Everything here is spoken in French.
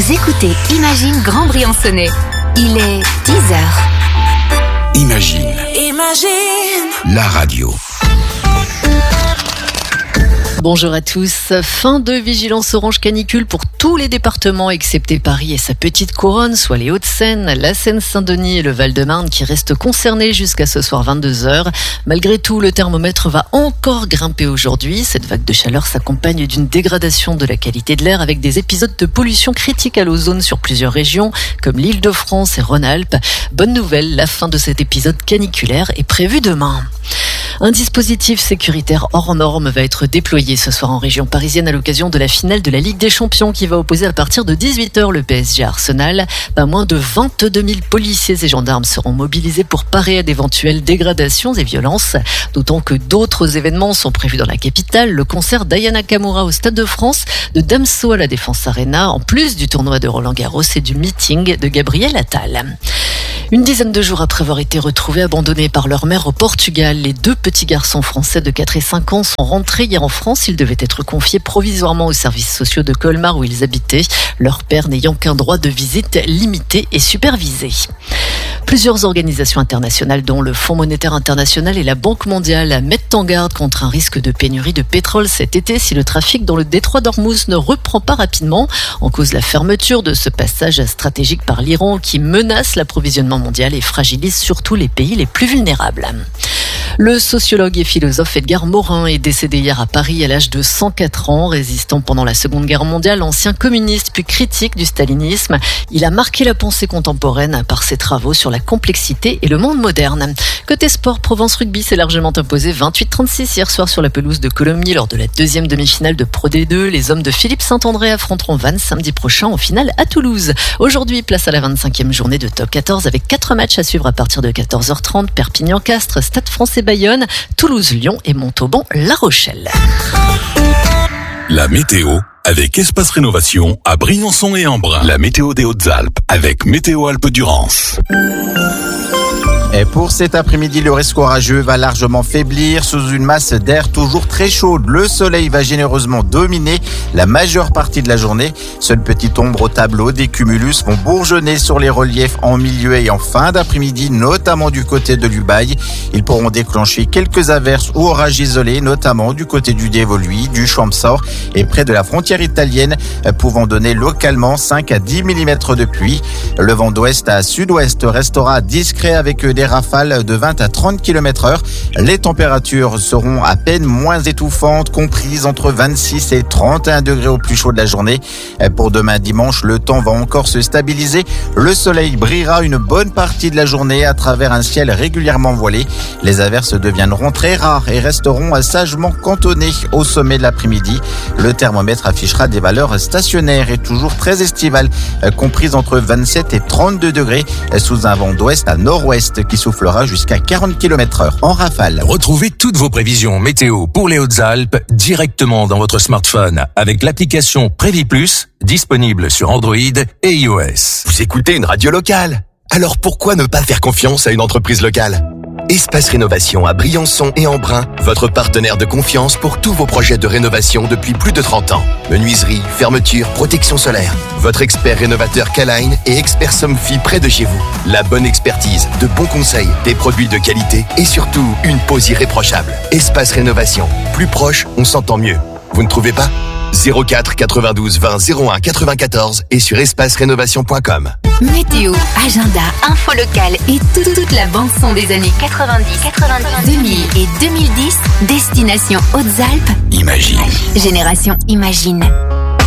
Vous écoutez Imagine Grand Briançonnais. Il est 10h. Imagine. La radio. Bonjour à tous. Fin de vigilance orange canicule pour tous les départements excepté Paris et sa petite couronne, soit les Hauts-de-Seine, la Seine-Saint-Denis et le Val-de-Marne qui restent concernés jusqu'à ce soir 22h. Malgré tout, le thermomètre va encore grimper aujourd'hui. Cette vague de chaleur s'accompagne d'une dégradation de la qualité de l'air avec des épisodes de pollution critique à l'ozone sur plusieurs régions comme l'Île-de-France et Rhône-Alpes. Bonne nouvelle, la fin de cet épisode caniculaire est prévue demain. Un dispositif sécuritaire hors norme va être déployé ce soir en région parisienne à l'occasion de la finale de la Ligue des Champions qui va opposer à partir de 18h le PSG à Arsenal. Pas moins de 22 000 policiers et gendarmes seront mobilisés pour parer à d'éventuelles dégradations et violences. D'autant que d'autres événements sont prévus dans la capitale. Le concert d'Aya Nakamura au Stade de France, de Damso à la Défense Arena, en plus du tournoi de Roland-Garros et du meeting de Gabriel Attal. Une dizaine de jours après avoir été retrouvés abandonnés par leur mère au Portugal, les deux petits garçons français de 4 et 5 ans sont rentrés hier en France. Ils devaient être confiés provisoirement aux services sociaux de Colmar où ils habitaient, leur père n'ayant qu'un droit de visite limité et supervisé. Plusieurs organisations internationales, dont le Fonds monétaire international et la Banque mondiale, mettent en garde contre un risque de pénurie de pétrole cet été si le trafic dans le détroit d'Ormuz ne reprend pas rapidement. En cause la fermeture de ce passage stratégique par l'Iran qui menace l'approvisionnement mondial et fragilise surtout les pays les plus vulnérables. Le sociologue et philosophe Edgar Morin est décédé hier à Paris à l'âge de 104 ans. Résistant pendant la Seconde Guerre mondiale, ancien communiste puis critique du stalinisme, il a marqué la pensée contemporaine par ses travaux sur la complexité et le monde moderne. Côté sport, Provence Rugby s'est largement imposé 28-36 hier soir sur la pelouse de Colomiers lors de la deuxième demi-finale de Pro D2. Les hommes de Philippe Saint-André affronteront Vannes samedi prochain en finale à Toulouse. Aujourd'hui, place à la 25e journée de Top 14 avec 4 matchs à suivre à partir de 14h30. Perpignan-Castres, Stade Français Bayonne, Toulouse-Lyon et Montauban-La Rochelle. La météo avec Espace Rénovation à Briançon et Embrun. La météo des Hautes-Alpes avec Météo Alpes-Durance. Et pour cet après-midi, le risque orageux va largement faiblir sous une masse d'air toujours très chaude. Le soleil va généreusement dominer la majeure partie de la journée. Seule petite ombre au tableau des cumulus vont bourgeonner sur les reliefs en milieu et en fin d'après-midi, notamment du côté de l'Ubaye. Ils pourront déclencher quelques averses ou orages isolés, notamment du côté du Dévoluy, du Champsaur et près de la frontière italienne, pouvant donner localement 5 à 10 mm de pluie. Le vent d'ouest à sud-ouest restera discret avec des rafales de 20 à 30 km/h. Les températures seront à peine moins étouffantes, comprises entre 26 et 31 degrés au plus chaud de la journée. Pour demain dimanche, le temps va encore se stabiliser. Le soleil brillera une bonne partie de la journée à travers un ciel régulièrement voilé. Les averses deviendront très rares et resteront sagement cantonnées au sommet de l'après-midi. Le thermomètre affichera des valeurs stationnaires et toujours très estivales, comprises entre 27 et 32 degrés, sous un vent d'ouest à nord-ouest qui soufflera jusqu'à 40 km/h en rafale. Retrouvez toutes vos prévisions météo pour les Hautes-Alpes directement dans votre smartphone avec l'application Prévis Plus, disponible sur Android et iOS. Vous écoutez une radio locale, alors pourquoi ne pas faire confiance à une entreprise locale ? Espace Rénovation à Briançon et Embrun, votre partenaire de confiance pour tous vos projets de rénovation depuis plus de 30 ans. Menuiserie, fermeture, protection solaire. Votre expert rénovateur K-Line et expert Somfy près de chez vous. La bonne expertise, de bons conseils, des produits de qualité et surtout une pose irréprochable. Espace Rénovation. Plus proche, on s'entend mieux. Vous ne trouvez pas ? 04 92 20 01 94 et sur espacerénovation.com. Météo, agenda, info locale et toute la bande-son des années 90, 2000 et 2010. Destination Hautes-Alpes. Imagine. Génération Imagine.